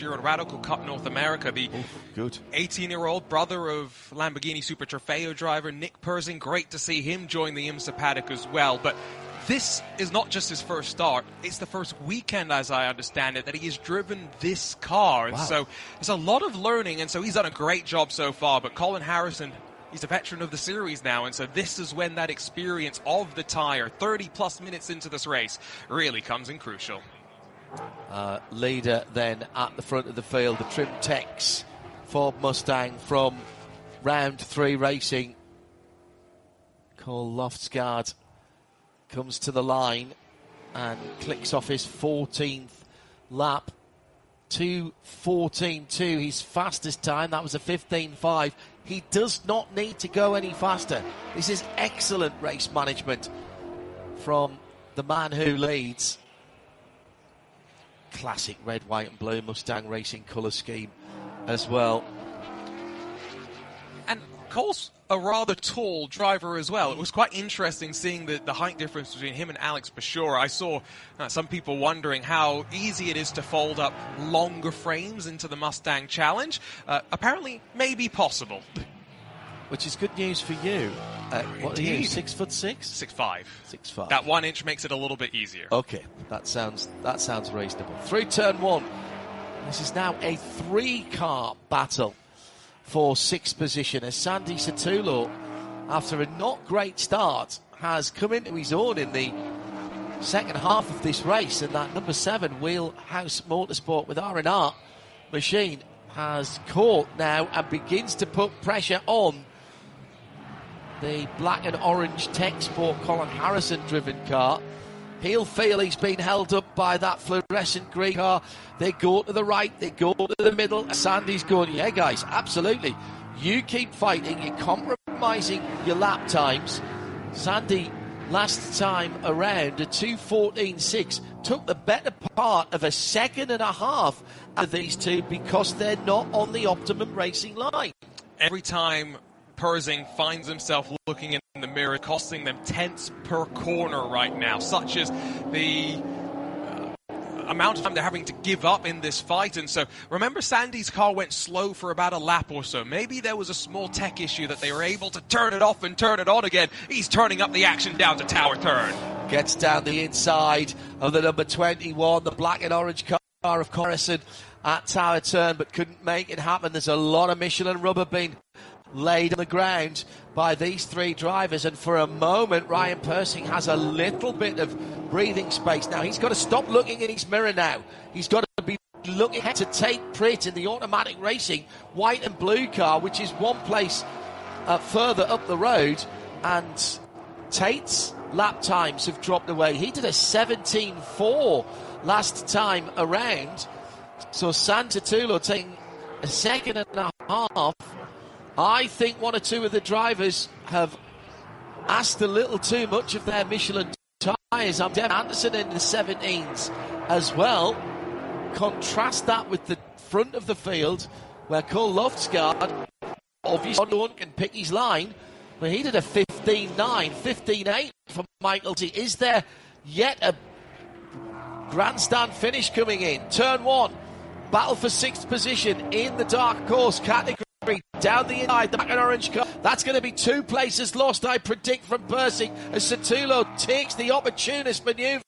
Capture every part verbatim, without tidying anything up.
year at Radical Cup North America. The eighteen-year-old brother of Lamborghini Super Trofeo driver Nick Persing. Great to see him join the IMSA paddock as well. But this is not just his first start. It's the first weekend, as I understand it, that he has driven this car. And wow. so there's a lot of learning, and so he's done a great job so far. But Colin Harrison, he's a veteran of the series now, and so this is when that experience of the tire, thirty-plus minutes into this race, really comes in crucial. Uh, leader then at the front of the field, the Trim Tex Ford Mustang from round three racing. Cole Loftsgaard comes to the line and clicks off his fourteenth lap. two fourteen two, his fastest time. That was a fifteen five. He does not need to go any faster. This is excellent race management from the man who leads. Classic red, white and blue Mustang racing colour scheme as well. And Cole's a rather tall driver as well. It was quite interesting seeing the, the height difference between him and Alex Bashora. I saw uh, some people wondering how easy it is to fold up longer frames into the Mustang Challenge. Uh, apparently, maybe possible. Which is good news for you. Uh, what are you, six foot six? Six five. Six five. That one inch makes it a little bit easier. Okay, that sounds that sounds reasonable. Through turn one, this is now a three-car battle for sixth position as Sandy Satulo, after a not great start, has come into his own in the second half of this race, and that number seven Wheelhouse Motorsport with R and R machine has caught now and begins to put pressure on the black and orange Tech Sport Colin Harrison driven car. He'll feel he's been held up by that fluorescent green car. They go to the right, they go to the middle. Sandy's going, yeah, guys, absolutely. You keep fighting, you're compromising your lap times. Sandy, last time around, a two fourteen six, took the better part of a second and a half out of these two because they're not on the optimum racing line. Every time Persing finds himself looking in the mirror, costing them tenths per corner right now, such as the uh, amount of time they're having to give up in this fight. And so remember, Sandy's car went slow for about a lap or so. Maybe there was a small tech issue that they were able to turn it off and turn it on again. He's turning up the action down to Tower Turn. Gets down the inside of the number twenty-one, the black and orange car of Harrison at Tower Turn, but couldn't make it happen. There's a lot of Michelin rubber being laid on the ground by these three drivers, and for a moment Ryan Persing has a little bit of breathing space. Now he's got to stop looking in his mirror now. He's got to be looking to take Prit in the automatic racing white and blue car, which is one place uh, further up the road, and Tate's lap times have dropped away. He did a seventeen four last time around, so Santatulo taking a second and a half. I think one or two of the drivers have asked a little too much of their Michelin tyres. I'm Devin Anderson in the seventeens as well. Contrast that with the front of the field where Cole Loftsgaard, obviously no one can pick his line, but he did a fifteen nine, fifteen eight for Michael T. Is there yet a grandstand finish coming in? Turn one, battle for sixth position in the dark horse category. Down the inside, the black and orange car. That's going to be two places lost, I predict, from Persing as Satulo takes the opportunist manoeuvre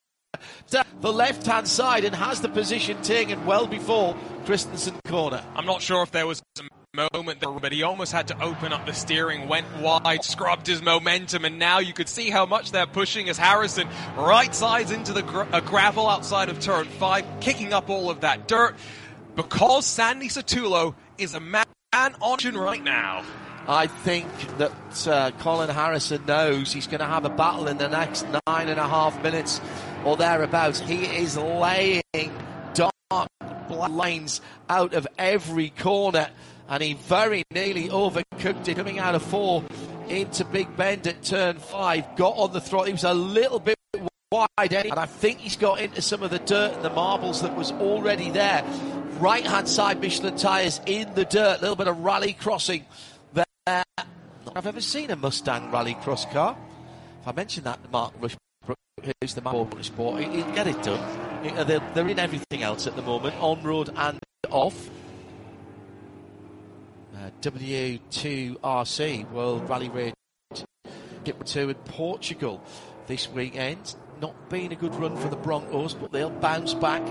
to the left-hand side and has the position taken well before Christensen corner. I'm not sure if there was a moment there, but he almost had to open up the steering, went wide, scrubbed his momentum, and now you could see how much they're pushing as Harrison right sides into the gra- uh, gravel outside of turn five, kicking up all of that dirt, because Sandy Satulo is a man on action right now. I think that uh, Colin Harrison knows he's going to have a battle in the next nine and a half minutes or thereabouts. He is laying dark black lines out of every corner, and he very nearly overcooked it coming out of four into Big Bend at turn five. Got on the throttle. He was a little bit wide, and I think he's got into some of the dirt and the marbles that was already there. Right hand side Michelin tyres in the dirt, a little bit of rally crossing there. I've ever seen a Mustang rally cross car. If I mention that to Mark who's the man for sport, he'll get it done. They're, they're in everything else at the moment, on road and off. Uh, W two R C, World Rally Raid two in Portugal this weekend. Not been a good run for the Broncos, but they'll bounce back.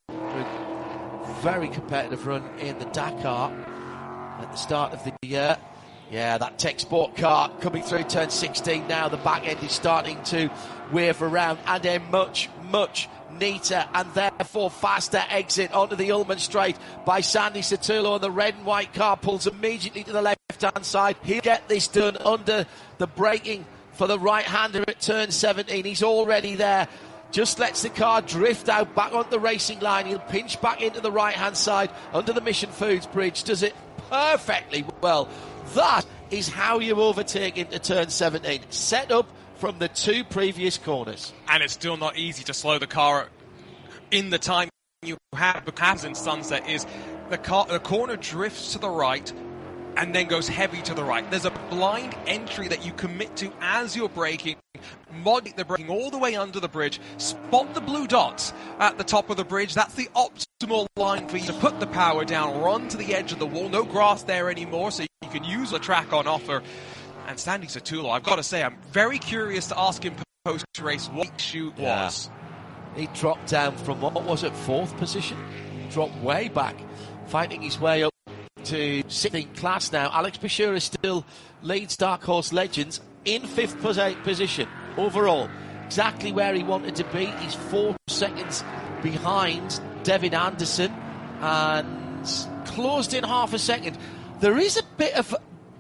A very competitive run in the Dakar at the start of the year. Yeah, that Tech Sport car coming through turn sixteen now. The back end is starting to wave around, and a much, much neater and therefore faster exit onto the Ullman Straight by Sandy Satullo, and the red and white car pulls immediately to the left-hand side. He'll get this done under the braking for the right-hander at turn seventeen. He's already there. Just lets the car drift out back onto the racing line. He'll pinch back into the right-hand side under the Mission Foods bridge. Does it perfectly well. That is how you overtake into turn seventeen. Set up from the two previous corners. And it's still not easy to slow the car in the time you have, because in Sunset is the car, the corner drifts to the right and then goes heavy to the right. There's a blind entry that you commit to as you're braking, modulate the braking all the way under the bridge, spot the blue dots at the top of the bridge. That's the optimal line for you to put the power down, run to the edge of the wall. No grass there anymore, so you can use the track on offer. And Sandy Satullo, I've got to say, I'm very curious to ask him post-race what his shoot yeah. was. He dropped down from, what was it, fourth position? Dropped way back, fighting his way up to sixteenth class now. Alex Bashura still leads Dark Horse Legends in fifth position overall. Exactly where he wanted to be. He's four seconds behind Devin Anderson and closed in half a second. There is a bit of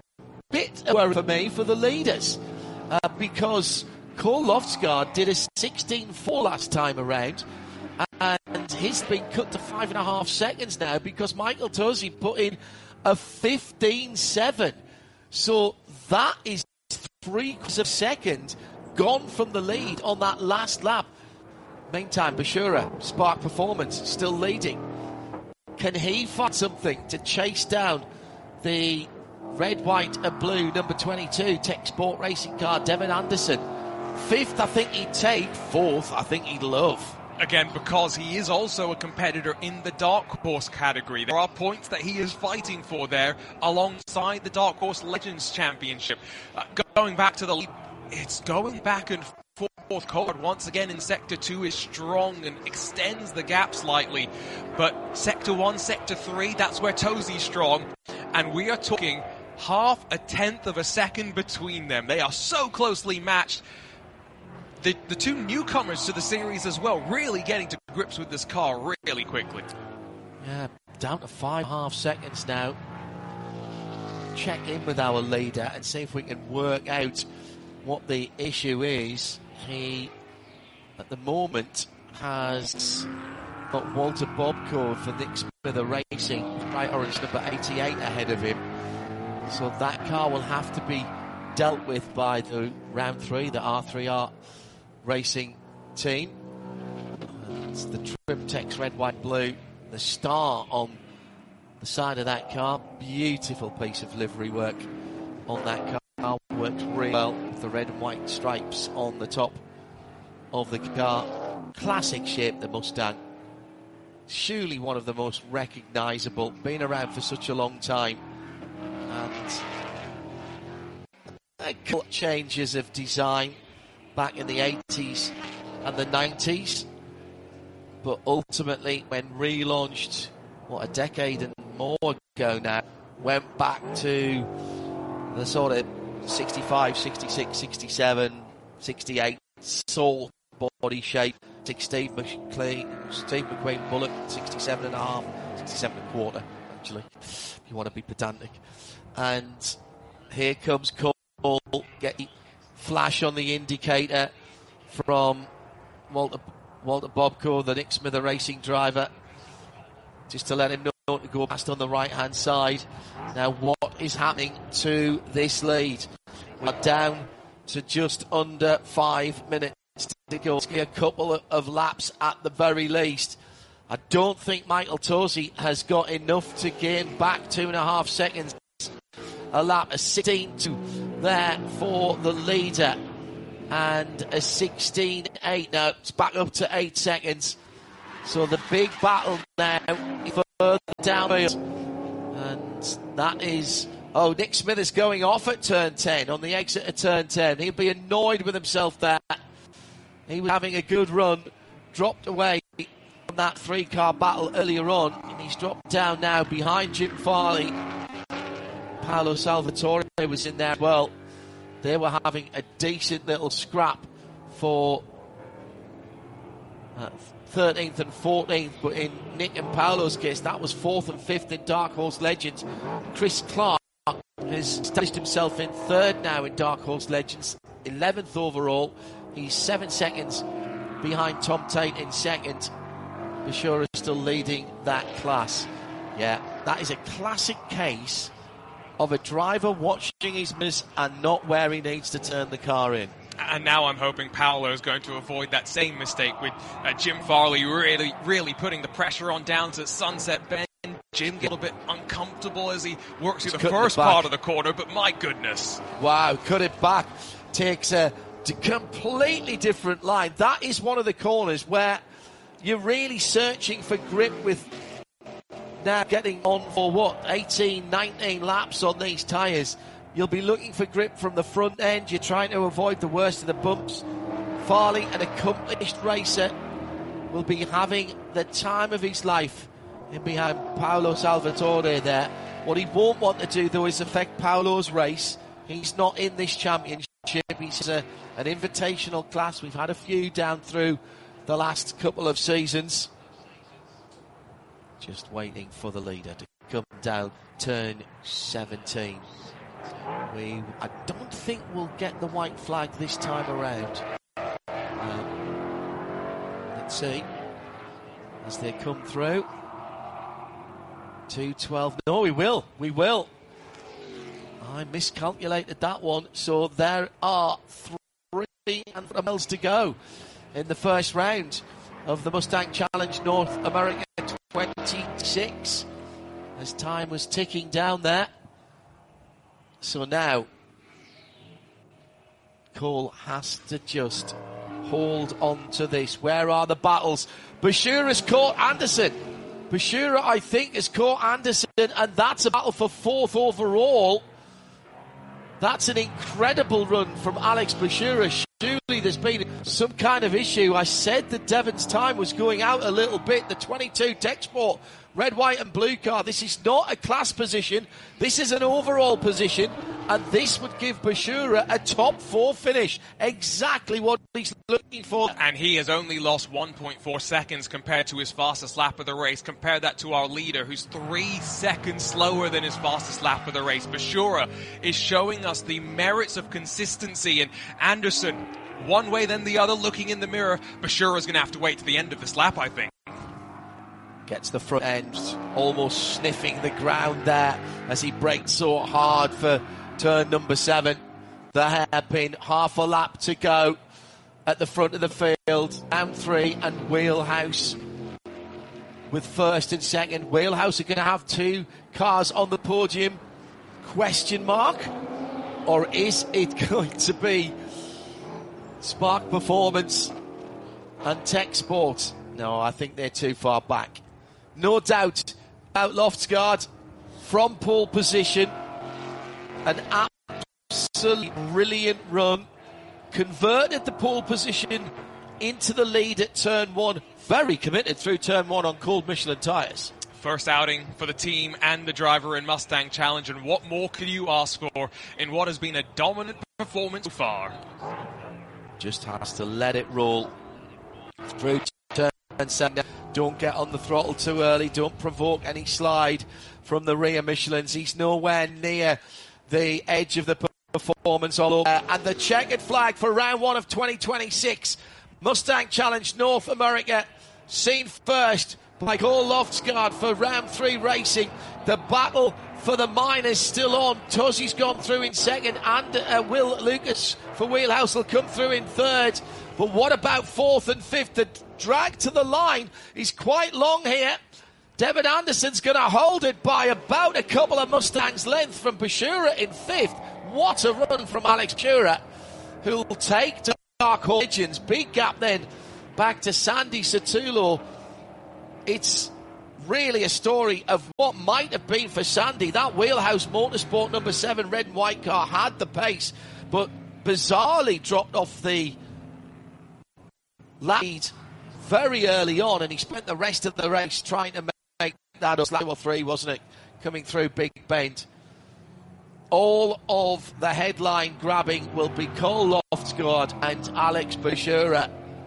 bit of worry for me for the leaders uh, because Cole Loftsgaard did a sixteen four last time around, and he's been cut to five and a half seconds now because Michael Tosi put in a fifteen seven. So that is three quarters of a second gone from the lead on that last lap. Meantime, Bashura, Spark Performance, still leading. Can he find something to chase down the red, white and blue number twenty-two Tech Sport racing car, Devin Anderson? Fifth, I think he'd take. Fourth, I think he'd love. Again, because he is also a competitor in the Dark Horse category. There are points that he is fighting for there alongside the Dark Horse Legends Championship. Uh, going back to the lead, it's going back and forth. Coulthard once again in Sector two is strong and extends the gap slightly. But Sector one, Sector three, that's where Tosi's strong. And we are talking half a tenth of a second between them. They are so closely matched. The, the two newcomers to the series as well, really getting to grips with this car really quickly. Yeah, down to five and a half seconds now. Check in with our leader and see if we can work out what the issue is. He, at the moment, has got Walter Bobco for Nick Smither Racing, bright orange number eighty-eight ahead of him. So that car will have to be dealt with by the round three, the R three R racing team. It's the Trimtex red, white, blue, the star on the side of that car. Beautiful piece of livery work on that car. Works really well with the red and white stripes on the top of the car. Classic shape, the Mustang. Surely one of the most recognisable, been around for such a long time. And a couple changes of design back in the eighties and the nineties, but ultimately when relaunched, what, a decade and more ago now, went back to the sort of sixty-five, sixty-six, sixty-seven, sixty-eight sort body shape. Steve McQueen, Steve McQueen Bullock, sixty-seven and a half, sixty-seven and a quarter, actually, if you want to be pedantic. And here comes Cole, get the flash on the indicator from Walter, Walter Bobco, the Nick Smither racing driver, just to let him know to go past on the right hand side. Now what is happening to this lead? We're down to just under five minutes to go. A couple of laps at the very least. I don't think Michael Tosi has got enough to gain back two and a half seconds. A lap, a sixteen two there for the leader. and a sixteen eight. Now it's back up to eight seconds. So the big battle now further downfield. And that is, oh, Nick Smith is going off at turn ten, on the exit at turn ten. He'll be annoyed with himself there. He was having a good run, dropped away from that three-car battle earlier on, and he's dropped down now behind Jim Farley. Paolo Salvatore was in there as well. They were having a decent little scrap for uh, thirteenth and fourteenth, but in Nick and Paolo's case, that was fourth and fifth in Dark Horse Legends. Chris Clark has established himself in third now in Dark Horse Legends, eleventh overall. He's seven seconds behind Tom Tate in second. Bashura is still leading that class. Yeah, that is a classic case of a driver watching his miss and not where he needs to turn the car in. And now I'm hoping Paolo is going to avoid that same mistake with uh, Jim Farley really, really putting the pressure on down to Sunset Bend. Jim get a little bit uncomfortable as he works through the first part of the corner, but my goodness. Wow, cut it back. Takes a completely different line. That is one of the corners where you're really searching for grip with now getting on for what, eighteen, nineteen laps on these tyres. You'll be looking for grip from the front end. You're trying to avoid the worst of the bumps. Farley, an accomplished racer, will be having the time of his life in behind Paolo Salvatore there. What he won't want to do, though, is affect Paolo's race. He's not in this championship. He's a, an invitational class. We've had a few down through the last couple of seasons. Just waiting for the leader to come down turn seventeen. We, I don't think we'll get the white flag this time around. Um, let's see as they come through. two twelve. No, we will. We will. I miscalculated that one. So there are three miles to go in the first round of the Mustang Challenge North America twenty-six, as time was ticking down there. So now Cole has to just hold on to this. Where are the battles? Bashura's caught Anderson. Bashura, I think, has caught Anderson, and that's a battle for fourth overall. That's an incredible run from Alex Bashura. Surely there's been some kind of issue. I said that Devon's time was going out a little bit. The twenty-two Tech Sport red, white and blue car. This is not a class position. This is an overall position. And this would give Bashura a top four finish. Exactly what he's looking for. And he has only lost one point four seconds compared to his fastest lap of the race. Compare that to our leader, who's three seconds slower than his fastest lap of the race. Bashura is showing us the merits of consistency. And Anderson, one way then the other, looking in the mirror. Bashura's going to have to wait to the end of this lap, I think. Gets the front end, almost sniffing the ground there as he brakes so hard for turn number seven. The hairpin, half a lap to go at the front of the field. Down three and Wheelhouse with first and second. Wheelhouse are going to have two cars on the podium. Question mark? Or is it going to be Spark Performance and Tech Sport? No, I think they're too far back. No doubt about Loftsgaard from pole position. An absolutely brilliant run. Converted the pole position into the lead at turn one. Very committed through turn one on cold Michelin tyres. First outing for the team and the driver in Mustang Challenge. And what more could you ask for in what has been a dominant performance so far? Just has to let it roll through turn seven. Don't get on the throttle too early. Don't provoke any slide from the rear Michelins. He's nowhere near the edge of the performance all over. And the checkered flag for round one of twenty twenty-six. Mustang Challenge North America seen first by Cole Loftsgaard for round three racing. The battle for the minors still on. Tuzzi's gone through in second, and uh, Will Lucas for Wheelhouse will come through in third. But what about fourth and fifth? The drag to the line is quite long here. Devon Anderson's going to hold it by about a couple of Mustangs' length from Bashura in fifth. What a run from Alex Bashura. who'll take Dark Horse Legends. Big gap then back to Sandy Satulo. It's really a story of what might have been for Sandy. That Wheelhouse Motorsport number seven red and white car had the pace, but bizarrely dropped off the lead very early on, and he spent the rest of the race trying to make that up. Lap three, wasn't it? Coming through Big Bend. All of the headline grabbing will be Cole Loftsgaard and Alex Bashura.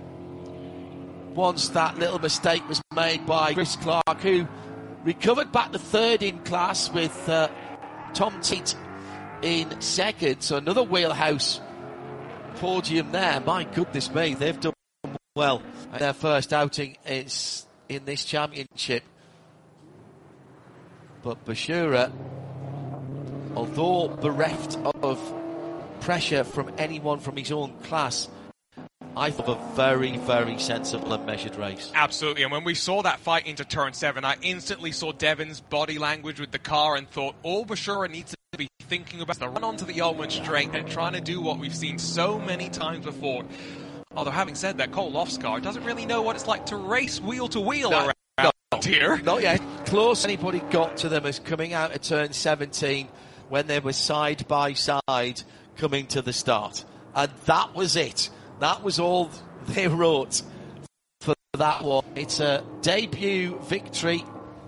Once that little mistake was made by Chris Clark, who recovered back to third in class with uh, Tom Tate in second. So another Wheelhouse podium there. My goodness me, they've done well. Their first outing is in this championship. But Bashura, although bereft of pressure from anyone from his own class, I thought a very, very sensible and measured race. Absolutely, and when we saw that fight into turn seven, I instantly saw Devon's body language with the car and thought all Bashura needs to be thinking about is to run onto the Ulman straight and trying to do what we've seen so many times before. Although having said that, Cole Loftsgaard doesn't really know what it's like to race wheel to wheel no, around no, here. Not yet. Close anybody got to them as coming out of turn seventeen when they were side by side coming to the start. And that was it. That was all they wrote for that one. It's a debut victory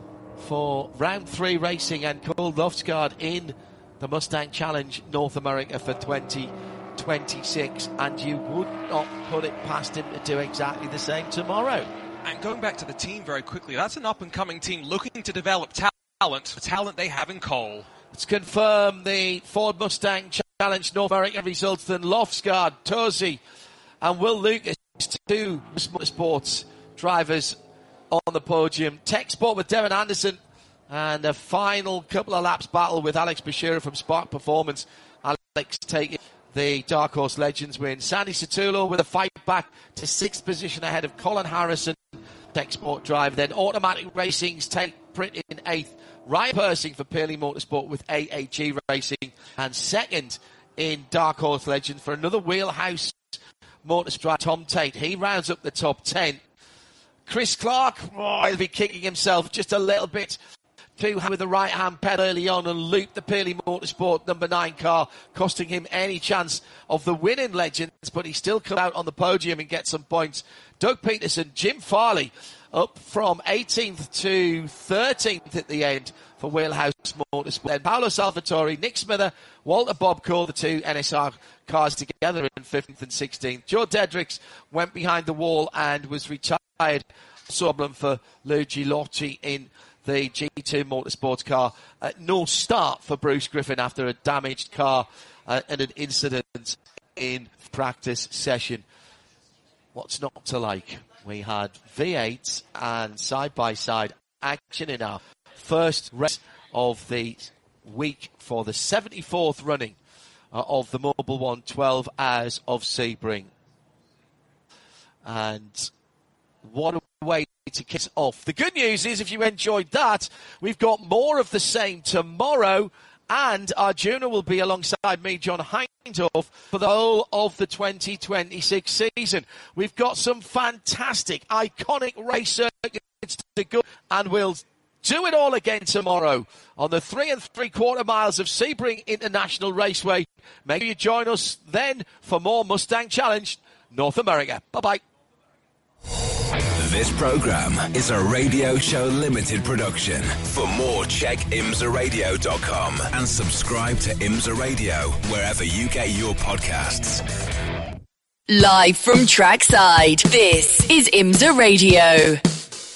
for round three racing and Cole Loftsgaard in the Mustang Challenge North America for twenty twenty-six, and you would not put it past him to do exactly the same tomorrow. And going back to the team very quickly, that's an up-and-coming team looking to develop talent, the talent they have in Cole. Let's confirm the Ford Mustang Challenge North America results. Then Loftsgaard, Tosi and Will Lucas, two Motorsports drivers on the podium. Tech Sport with Devon Anderson, and a final couple of laps battle with Alex Bashura from Spark Performance. Alex taking the Dark Horse Legends win. Sandy Satulo with a fight back to sixth position ahead of Colin Harrison, Tech Sport driver. Then Automatic Racing's take print in eighth. Ryan Persing for Pearly Motorsport with A A G Racing, and second in Dark Horse Legends for another Wheelhouse Motorsport, Tom Tate. He rounds up the top ten. Chris Clark, oh, he'll be kicking himself just a little bit too hard with the right hand pedal early on and looped the Pearly Motorsport number nine car, costing him any chance of the win in Legends, but he still comes out on the podium and gets some points. Doug Peterson, Jim Farley up from eighteenth to thirteenth at the end for Wheelhouse Motorsport. Then Paolo Salvatore, Nick Smither, Walter Bobco, the two N S R cars together in fifteenth and sixteenth. Joe Dedricks went behind the wall and was retired. Problem for Luigi Lotti in the G two Motorsports car. Uh, no start for Bruce Griffin after a damaged car uh, and an incident in practice session. What's not to like? We had V eight and side-by-side action in our first race of the week for the seventy-fourth running uh, of the Mobil one twelve Hours of Sebring. And what a way to kick us off. The good news is, if you enjoyed that, we've got more of the same tomorrow, and Arjuna will be alongside me, John Hindhaugh, for the whole of the twenty twenty-six season. We've got some fantastic, iconic race circuits to go, and we'll do it all again tomorrow on the three and three quarter miles of Sebring International Raceway. Make sure you join us then for more Mustang Challenge North America. Bye-bye. This program is a Radio Show Limited production. For more, check imsa radio dot com and subscribe to IMSA Radio wherever you get your podcasts. Live from trackside, this is IMSA Radio.